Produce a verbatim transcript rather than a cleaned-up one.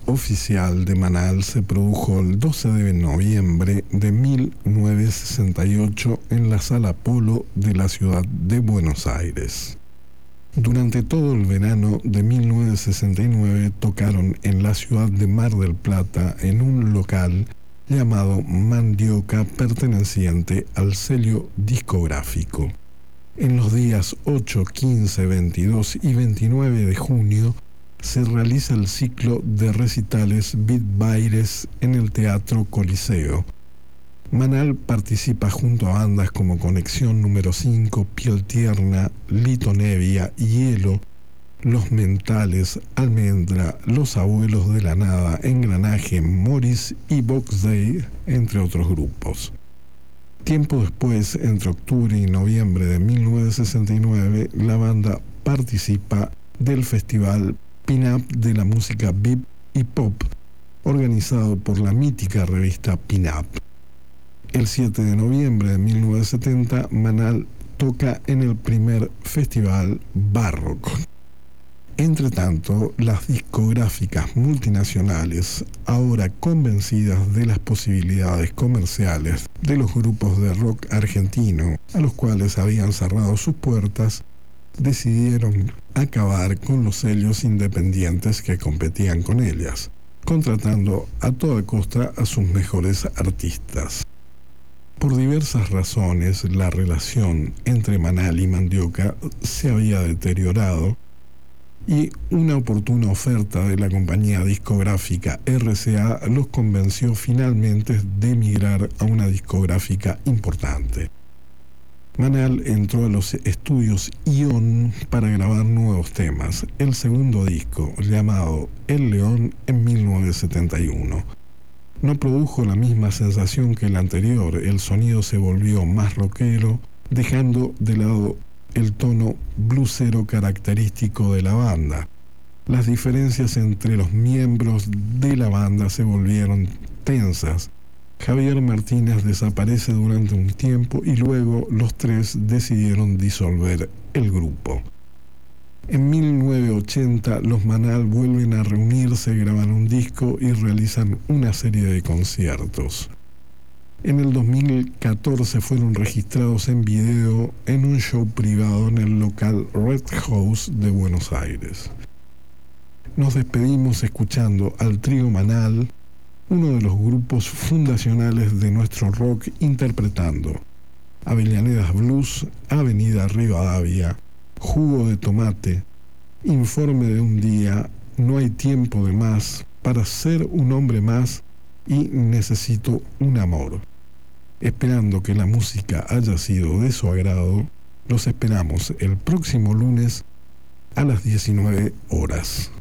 oficial de Manal se produjo el doce de noviembre de mil novecientos sesenta y ocho en la Sala Polo de la ciudad de Buenos Aires. Durante todo el verano de mil novecientos sesenta y nueve tocaron en la ciudad de Mar del Plata en un local llamado Mandioca, perteneciente al sello discográfico. En los días ocho, quince, veintidós y veintinueve de junio se realiza el ciclo de recitales Beat Baires en el Teatro Coliseo. Manal participa junto a bandas como Conexión número cinco, Piel Tierna, Lito Nevia, Hielo, Los Mentales, Almendra, Los Abuelos de la Nada, Engranaje, Morris y Box Day, entre otros grupos. Tiempo después, entre octubre y noviembre de mil novecientos sesenta y nueve, la banda participa del festival Pin-Up de la música bip y pop, organizado por la mítica revista Pin-Up. El siete de noviembre de mil novecientos setenta, Manal toca en el primer festival Barroco. Entretanto, las discográficas multinacionales, ahora convencidas de las posibilidades comerciales de los grupos de rock argentino, a los cuales habían cerrado sus puertas, decidieron acabar con los sellos independientes que competían con ellas, contratando a toda costa a sus mejores artistas. Por diversas razones, la relación entre Manal y Mandioca se había deteriorado y una oportuna oferta de la compañía discográfica R C A los convenció finalmente de emigrar a una discográfica importante. Manal entró a los estudios Ion para grabar nuevos temas, el segundo disco, llamado El León, en mil novecientos setenta y uno. No produjo la misma sensación que el anterior, el sonido se volvió más rockero, dejando de lado el tono bluesero característico de la banda. Las diferencias entre los miembros de la banda se volvieron tensas. Javier Martínez desaparece durante un tiempo y luego los tres decidieron disolver el grupo. En mil novecientos ochenta los Manal vuelven a reunirse, graban un disco y realizan una serie de conciertos. En el dos mil catorce fueron registrados en video en un show privado en el local Red House de Buenos Aires. Nos despedimos escuchando al trío Manal, uno de los grupos fundacionales de nuestro rock, interpretando Avellanedas Blues, Avenida Rivadavia, Jugo de Tomate, Informe de un Día, No hay tiempo de más, Para ser un hombre más y Necesito un amor. Esperando que la música haya sido de su agrado, los esperamos el próximo lunes a las diecinueve horas.